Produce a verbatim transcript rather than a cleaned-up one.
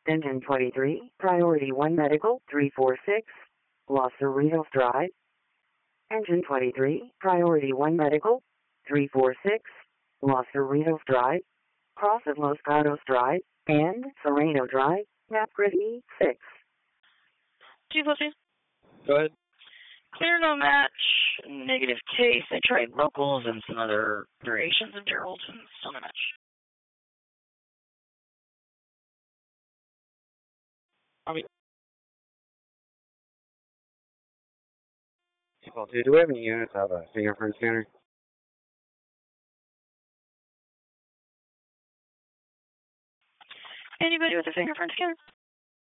Engine twenty-three, Priority one Medical, three four six, Los Cerritos Drive. Engine twenty-three, Priority one Medical, three four six, Los Cerritos Drive, Cross of Los Gatos Drive, and Sereno Drive, map grid E six. Two plus two. Go ahead. Clear no match, negative case. I tried locals and some other variations of Gerald. Still no match. Copy. Well, do we have any units that have a fingerprint scanner? Anybody with a fingerprint scanner?